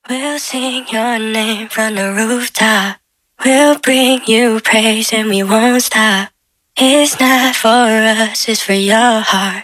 We'll sing your name from the rooftop. We'll bring you praise and we won't stop. It's not for us, it's for your heart.